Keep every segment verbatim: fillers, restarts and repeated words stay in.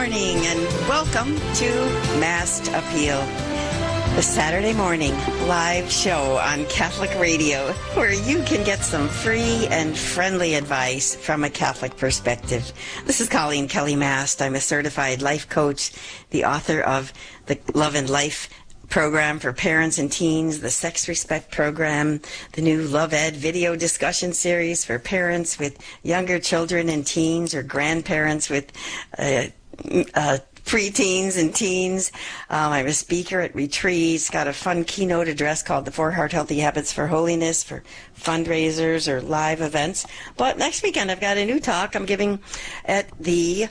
morning and welcome to Massed Appeal, the Saturday morning live show on Catholic Radio where you can get some free and friendly advice from a Catholic perspective. This is Colleen Kelly Mast. I'm a certified life coach, the author of the Love and Life program for parents and teens, the Sex Respect program, the new Love Ed video discussion series for parents with younger children and teens or grandparents with uh, uh, preteens and teens. Um, I'm a speaker at retreats, got a fun keynote address called the Four Heart Healthy Habits for Holiness for fundraisers or live events. But next weekend I've got a new talk I'm giving at the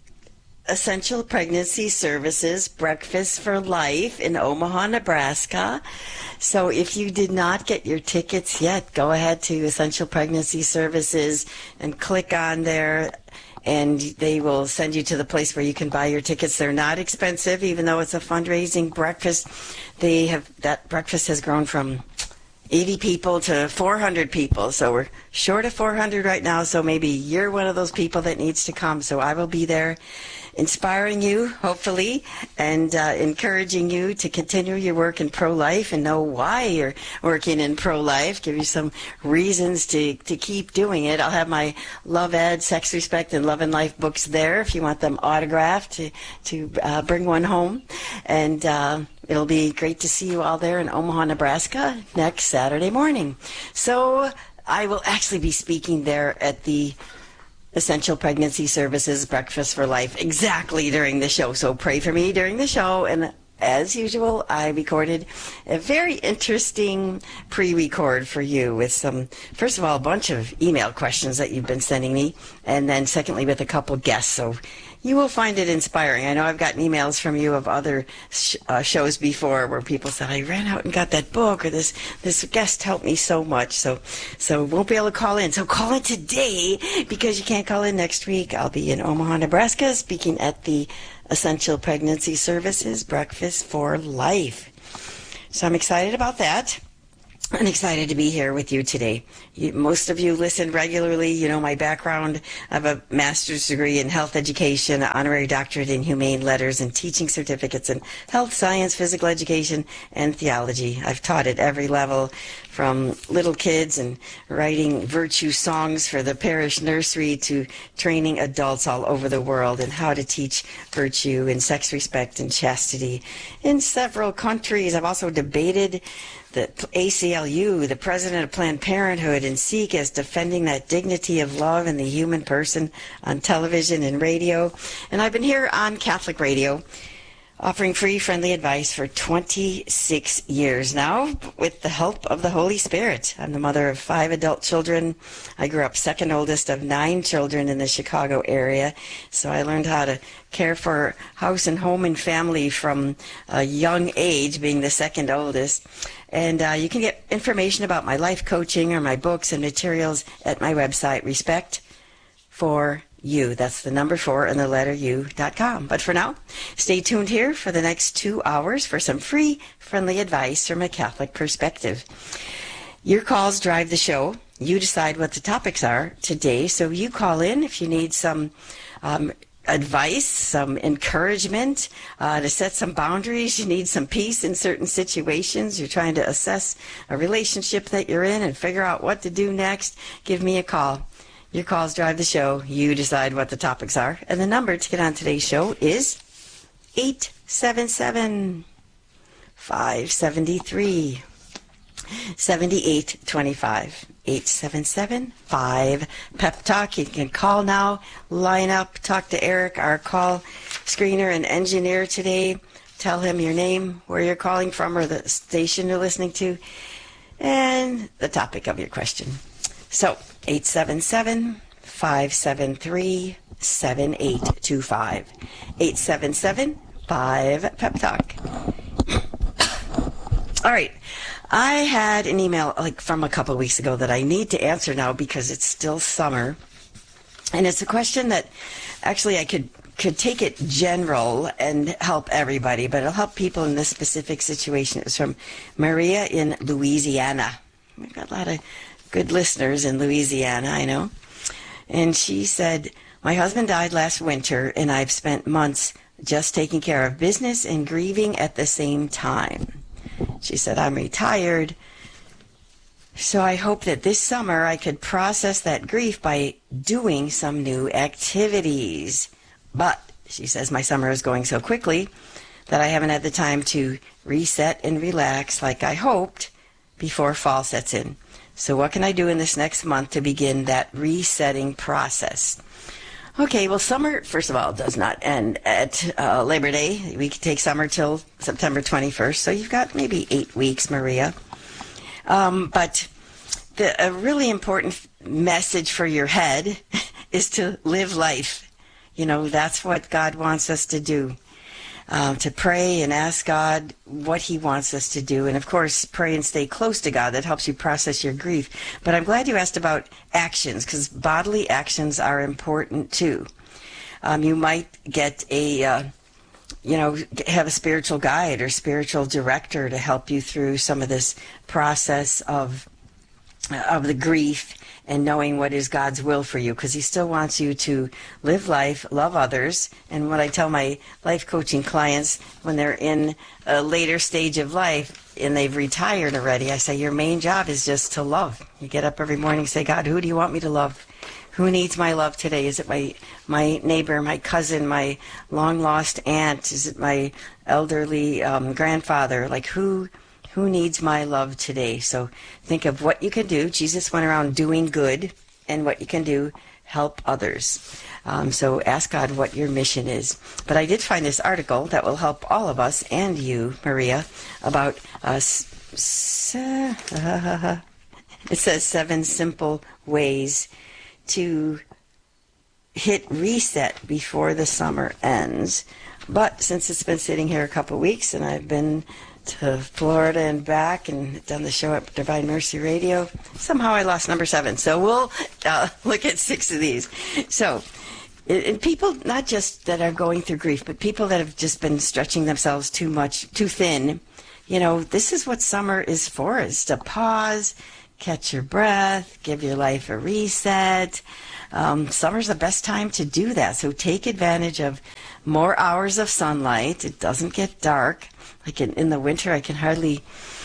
Essential Pregnancy Services Breakfast for Life in Omaha, Nebraska. So if you did not get your tickets yet, go ahead to Essential Pregnancy Services and click on there, and they will send you to the place where you can buy your tickets. They're not expensive, even though it's a fundraising breakfast. They have that breakfast has grown from eighty people to four hundred people, so we're short of four hundred right now, so maybe you're one of those people that needs to come. So I will be there inspiring you, hopefully, and uh, encouraging you to continue your work in pro-life and know why you're working in pro-life, give you some reasons to, to keep doing it. I'll have my Love Ed, Sex Respect, and Love and Life books there if you want them autographed to, to uh, bring one home. And uh, it'll be great to see you all there in Omaha, Nebraska next Saturday morning. So I will actually be speaking there at the Essential Pregnancy Services Breakfast for Life exactly during the show. So pray for me during the show. And as usual, I recorded a very interesting pre-record for you with some, first of all, a bunch of email questions that you've been sending me. And then secondly, with a couple guests. So you will find it inspiring. I know I've gotten emails from you of other sh- uh, shows before where people said, I ran out and got that book, or this this guest helped me so much. So so won't be able to call in. So call in today because you can't call in next week. I'll be in Omaha, Nebraska, speaking at the Essential Pregnancy Services Breakfast for Life. So I'm excited about that. I'm excited to be here with you today. You, most of you listen regularly. You know my background. I have a master's degree in health education, an honorary doctorate in humane letters, and teaching certificates in health science, physical education, and theology. I've taught at every level, from little kids and writing virtue songs for the parish nursery to training adults all over the world in how to teach virtue and sex respect and chastity in several countries. I've also debated the A C L U, the president of Planned Parenthood, and Seek as defending that dignity of love in the human person on television and radio. And I've been here on Catholic Radio offering free, friendly advice for twenty-six years now with the help of the Holy Spirit. I'm the mother of five adult children. I grew up second oldest of nine children in the Chicago area, so I learned how to care for house and home and family from a young age, being the second oldest. And uh, you can get information about my life coaching or my books and materials at my website, Respect for You. That's the number four and the letter U dot com. But for now, stay tuned here for the next two hours for some free, friendly advice from a Catholic perspective. Your calls drive the show. You decide what the topics are today. So you call in if you need some um, advice, some encouragement, uh, to set some boundaries. You need some peace in certain situations. You're trying to assess a relationship that you're in and figure out what to do next. Give me a call. Your calls drive the show. You decide what the topics are. And the number to get on today's show is eight seven seven, five seven three, seven eight two five. eight seven seven, five, Pep Talk. You can call now, line up, talk to Eric, our call screener and engineer today. Tell him your name, where you're calling from, or the station you're listening to, and the topic of your question. So, eight seven seven, five seven three, seven eight two five. eight seven seven, five, Pep Talk. All right. I had an email like from a couple of weeks ago that I need to answer now because it's still summer. And it's a question that actually I could could take it general and help everybody, but it'll help people in this specific situation. It was from Maria in Louisiana. We've got a lot of good listeners in Louisiana, I know. And she said, My husband died last winter, and I've spent months just taking care of business and grieving at the same time. She said, I'm retired, so I hope that this summer I could process that grief by doing some new activities. But, she says, my summer is going so quickly that I haven't had the time to reset and relax like I hoped before fall sets in. So what can I do in this next month to begin that resetting process? Okay, well, summer, first of all, does not end at uh, Labor Day. We can take summer till September twenty-first, so you've got maybe eight weeks, Maria. Um, but the, a really important message for your head is to live life. You know, that's what God wants us to do. Uh, to pray and ask God what he wants us to do. And, of course, pray and stay close to God. That helps you process your grief. But I'm glad you asked about actions, because bodily actions are important, too. Um, you might get a, uh, you know, have a spiritual guide or spiritual director to help you through some of this process of of the grief and knowing what is God's will for you, because he still wants you to live life, love others. And what I tell my life coaching clients when they're in a later stage of life and they've retired already, I say, your main job is just to love. You get up every morning and say, God, who do you want me to love? Who needs my love today? Is it my my neighbor, my cousin, my long-lost aunt? Is it my elderly um, grandfather? Like, who... Who needs my love today? So think of what you can do. Jesus went around doing good, and what you can do, help others. Um, so ask God what your mission is. But I did find this article that will help all of us and you, Maria, about uh, s- uh, it says seven simple ways to hit reset before the summer ends. But since it's been sitting here a couple weeks and I've been to Florida and back and done the show at Divine Mercy Radio, somehow I lost number seven. So we'll uh, look at six of these. So and people, not just that are going through grief, but people that have just been stretching themselves too much, too thin, you know, this is what summer is for, is to pause, catch your breath, give your life a reset. Um, summer's the best time to do that. So take advantage of more hours of sunlight. It doesn't get dark. Like in, in the winter, I can hardly,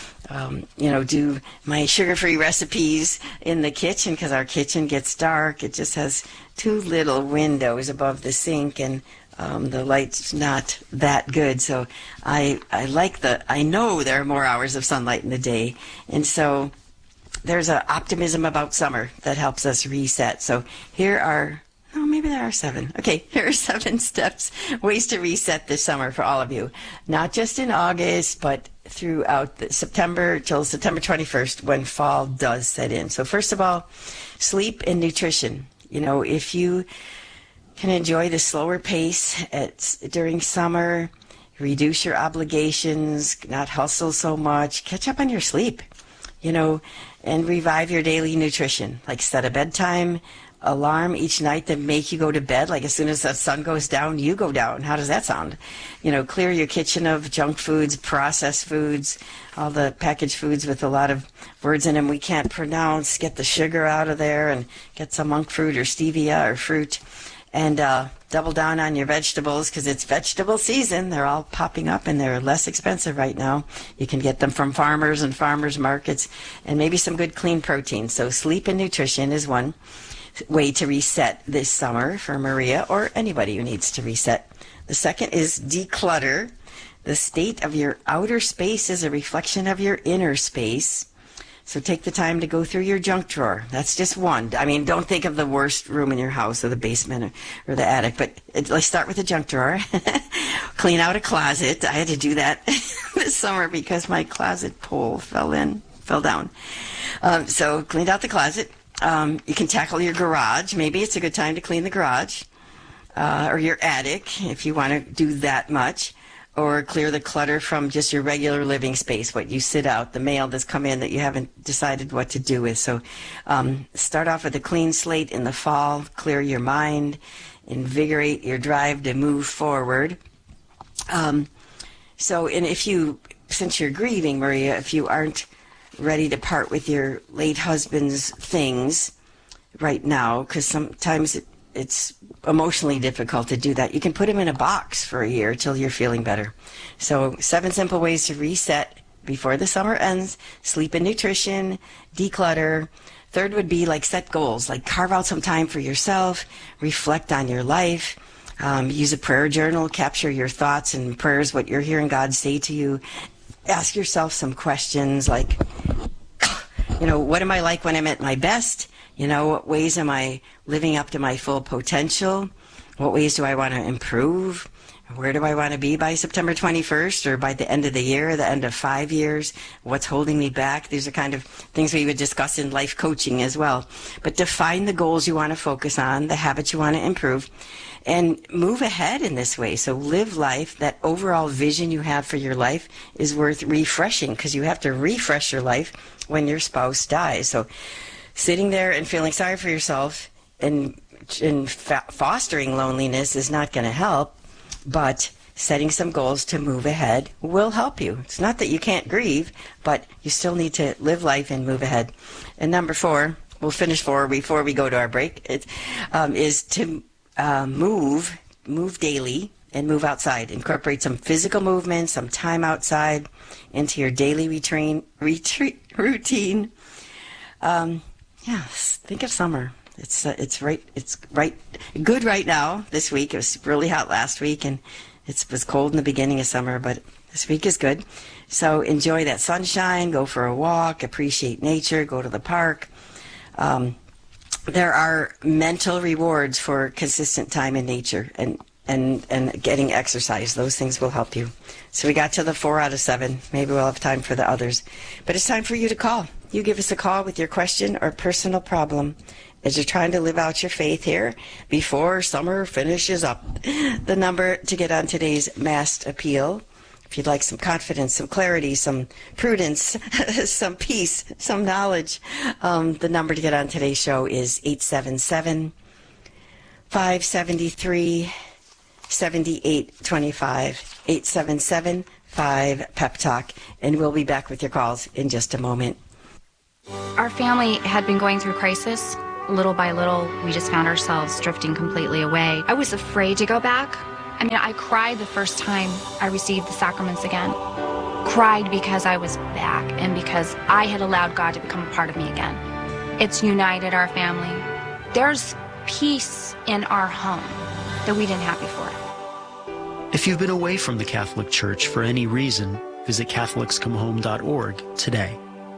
um, you know, do my sugar-free recipes in the kitchen because our kitchen gets dark. It just has two little windows above the sink, and um, the light's not that good. So I, I like the, I know there are more hours of sunlight in the day, and so there's an optimism about summer that helps us reset. So here are, oh, maybe there are seven. Okay, here are seven steps, ways to reset this summer for all of you. Not just in August, but throughout the September till September twenty-first when fall does set in. So first of all, sleep and nutrition. You know, if you can enjoy the slower pace at, during summer, reduce your obligations, not hustle so much, catch up on your sleep, you know, and revive your daily nutrition. Like set a bedtime alarm each night that make you go to bed. Like as soon as the sun goes down, you go down. How does that sound? You know, clear your kitchen of junk foods, processed foods, all the packaged foods with a lot of words in them we can't pronounce. Get the sugar out of there and get some monk fruit or stevia or fruit. And uh, double down on your vegetables because it's vegetable season. They're all popping up and they're less expensive right now. You can get them from farmers and farmers markets, and maybe some good clean protein. So sleep and nutrition is one way to reset this summer for Maria or anybody who needs to reset. The second is declutter. The state of your outer space is a reflection of your inner space. So take the time to go through your junk drawer. That's just one. I mean, don't think of the worst room in your house or the basement or, or the attic, but it, let's start with the junk drawer. Clean out a closet. I had to do that this summer because my closet pole fell in, fell down. Um, so cleaned out the closet. Um, you can tackle your garage. Maybe it's a good time to clean the garage uh, or your attic if you want to do that much, or clear the clutter from just your regular living space, what you sit out, the mail that's come in that you haven't decided what to do with. So um, start off with a clean slate in the fall, clear your mind, invigorate your drive to move forward. Um, so and if you, since you're grieving, Maria, if you aren't ready to part with your late husband's things right now, because sometimes it, it's emotionally difficult to do that, you can put them in a box for a year till you're feeling better. So seven simple ways to reset before the summer ends: sleep and nutrition, declutter. Third would be like set goals, like carve out some time for yourself, reflect on your life, um, use a prayer journal, capture your thoughts and prayers, what you're hearing God say to you. Ask yourself some questions like, you know, what am I like when I'm at my best? You know, what ways am I living up to my full potential? What ways do I want to improve? Where do I want to be by September twenty-first, or by the end of the year, the end of five years? What's holding me back? These are kind of things we would discuss in life coaching as well. But define the goals you want to focus on, the habits you want to improve, and move ahead in this way. So live life. That overall vision you have for your life is worth refreshing, because you have to refresh your life when your spouse dies. So sitting there and feeling sorry for yourself and, and fa- fostering loneliness is not going to help. But setting some goals to move ahead will help you. It's not that you can't grieve, but you still need to live life and move ahead. And number four, we'll finish four before we go to our break, it, um, is to uh, move, move daily and move outside. Incorporate some physical movement, some time outside into your daily routine. Retreat, routine. Um, yeah, think of summer. It's uh, it's right it's right good right now. This week it was really hot last week, and it was cold in the beginning of summer, but this week is good. So enjoy that sunshine. Go for a walk. Appreciate nature. Go to the park. Um, there are mental rewards for consistent time in nature and and and getting exercise. Those things will help you. So we got to the four out of seven. Maybe we'll have time for the others, but it's time for you to call. You give us a call with your question or personal problem as you're trying to live out your faith here before summer finishes up. The number to get on today's Masked Appeal, if you'd like some confidence, some clarity, some prudence, some peace, some knowledge, um, the number to get on today's show is eight seven seven, five seven three, seven eight two five, eight seven seven, five, pep talk, and we'll be back with your calls in just a moment. Our family had been going through crisis. Little by little, we just found ourselves drifting completely away. I was afraid to go back. I mean, I cried the first time I received the sacraments again. Cried because I was back and because I had allowed God to become a part of me again. It's united our family. There's peace in our home that we didn't have before. If you've been away from the Catholic Church for any reason, visit Catholics Come Home dot org today.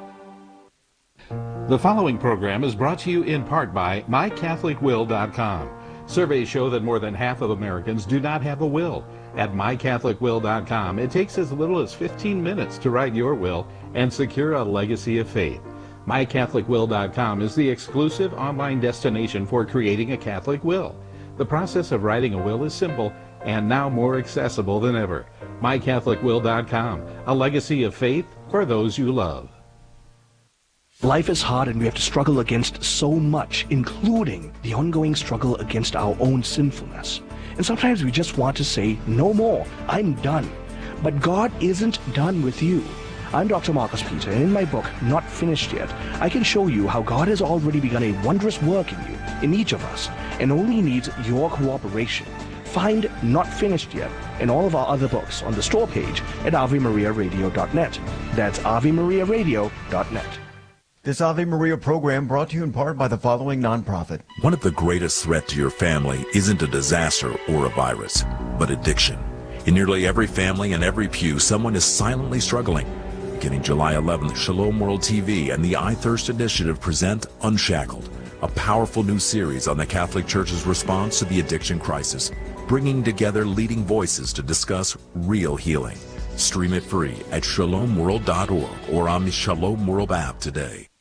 The following program is brought to you in part by My Catholic Will dot com. Surveys show that more than half of Americans do not have a will. At My Catholic Will dot com, it takes as little as fifteen minutes to write your will and secure a legacy of faith. My Catholic Will dot com is the exclusive online destination for creating a Catholic will. The process of writing a will is simple and now more accessible than ever. My Catholic Will dot com, a legacy of faith for those you love. Life is hard and we have to struggle against so much, including the ongoing struggle against our own sinfulness. And sometimes we just want to say, no more, I'm done. But God isn't done with you. I'm Doctor Marcus Peter, and in my book, Not Finished Yet, I can show you how God has already begun a wondrous work in you, in each of us, and only needs your cooperation. Find Not Finished Yet and all of our other books on the store page at Ave Maria Radio dot net. That's Ave Maria Radio dot net. This Ave Maria program brought to you in part by the following nonprofit. One of the greatest threats to your family isn't a disaster or a virus, but addiction. In nearly every family and every pew, someone is silently struggling. Beginning July eleventh, Shalom World T V and the I Thirst Initiative present Unshackled, a powerful new series on the Catholic Church's response to the addiction crisis, bringing together leading voices to discuss real healing. Stream it free at shalom world dot org or on the Shalom World app today.